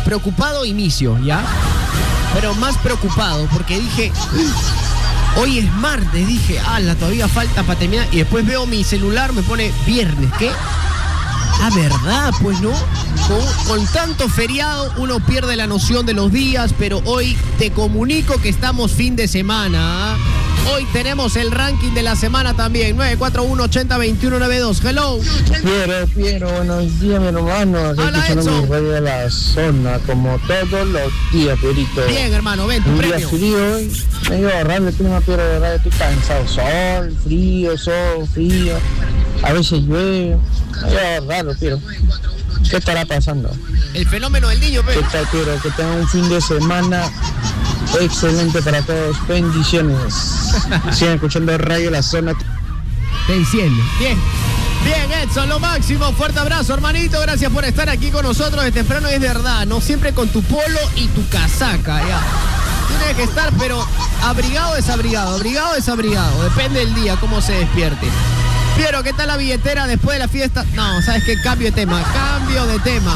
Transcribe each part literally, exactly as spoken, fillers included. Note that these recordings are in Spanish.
preocupado inicio, ¿ya? Pero más preocupado porque dije, hoy es martes, dije, ala, todavía falta para terminar. Y después veo mi celular, me pone viernes, ¿qué? Ah, ¿verdad? Pues no. Con, con tanto feriado uno pierde la noción de los días, pero hoy te comunico que estamos fin de semana. Hoy tenemos el ranking de la semana también. nueve cuatro uno, ochenta, veintiuno, noventa y dos. Hello. Piero, Piero, buenos días, mi hermano. Estoy Hola, escuchando Edson. mi radio de la zona, como todos los días, Pierito. Bien, hermano, ven tu Un premio. día frío hoy, medio raro el clima, Piero, de verdad, estoy cansado. Sol, frío, sol, frío. A veces llueve. Medio raro, Piero. ¿Qué estará pasando? El fenómeno del niño, ¿Qué pero. tal, Piero? Que tengan un fin de semana excelente para todos. Bendiciones. Sigan escuchando Radio La Zona. Te enciende. Bien. Bien, Edson, lo máximo. Fuerte abrazo, hermanito. Gracias por estar aquí con nosotros de temprano. Es verdad, no siempre con tu polo y tu casaca, ya. Tienes que estar, pero abrigado, desabrigado. Abrigado, desabrigado. Depende del día, cómo se despierte. Piero, ¿qué tal la billetera después de la fiesta? No, ¿sabes qué? Cambio de tema. Cambio de tema.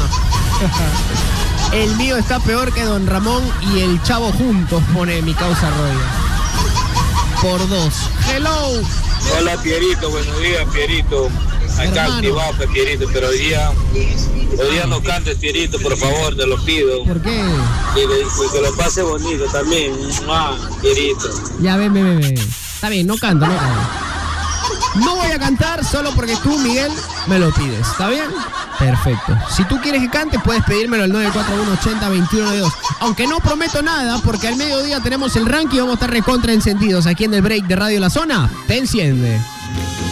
El mío está peor que Don Ramón y el Chavo juntos, pone mi causa Roya. Por dos. Hello. Hola, Pierito, buenos días, Pierito. Acá Hermano. activado, pues, Pierito, pero hoy día, hoy día no cantes, Pierito, por favor, te lo pido. ¿Por qué? Y, y que lo pase bonito también, ah, Pierito. Ya, ven, ven, ven, ven. Está bien, no canto, no canto. No voy a cantar solo porque tú, Miguel, me lo pides. ¿Está bien? Perfecto. Si tú quieres que cante, puedes pedírmelo al nueve cuatro uno, ochenta, veintiuno, noventa y dos. Aunque no prometo nada, porque al mediodía tenemos el ranking y vamos a estar recontra encendidos aquí en el break de Radio La Zona. Te enciende.